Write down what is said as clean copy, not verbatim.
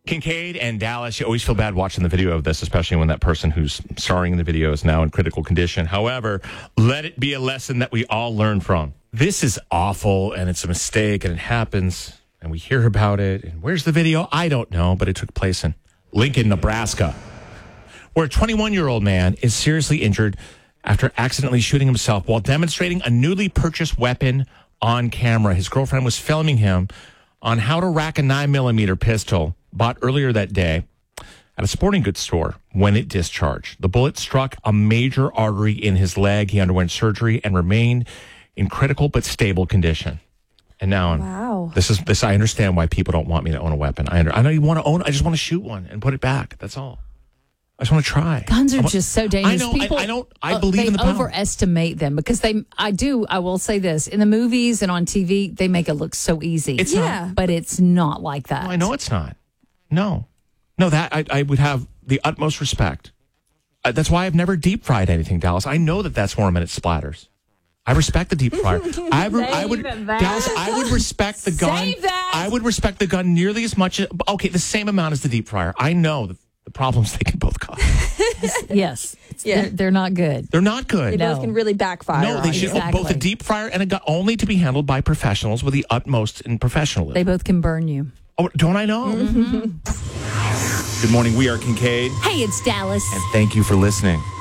Kincaid and Dallas, you always feel bad watching the video of this, especially when that person who's starring in the video is now in critical condition. However, let it be a lesson that we all learn from. This is awful, and it's a mistake, and it happens, and we hear about it. And where's the video? I don't know, but it took place in Lincoln, Nebraska, where a 21-year-old man is seriously injured after accidentally shooting himself while demonstrating a newly purchased weapon on camera. His girlfriend was filming him on how to rack a 9mm pistol bought earlier that day at a sporting goods store when it discharged. The bullet struck a major artery in his leg. He underwent surgery and remained in critical but stable condition. And now, wow. This. I understand why people don't want me to own a weapon. I know you want to own. I just want to shoot one and put it back. That's all. I just want to try. Guns are just so dangerous. I know. People, I believe in the power. They overestimate them because I will say this. In the movies and on TV, they make it look so easy. It's not. But it's not like that. No, I know it's not. No, that I would have the utmost respect. That's why I've never deep fried anything, Dallas. I know that's more minute splatters. I respect the deep fryer. Dallas, I would respect the gun. Save that. I would respect the gun nearly as much. The same amount as the deep fryer. I know the problems they can both cause. Yes. Yeah. They're not good. They're not good. They both can really backfire. No, they on should. you. Exactly. Both a deep fryer and a gun only to be handled by professionals with the utmost in professionalism. They both can burn you. Oh, don't I know? Mm-hmm. Good morning. We are Kincaid. Hey, it's Dallas. And thank you for listening.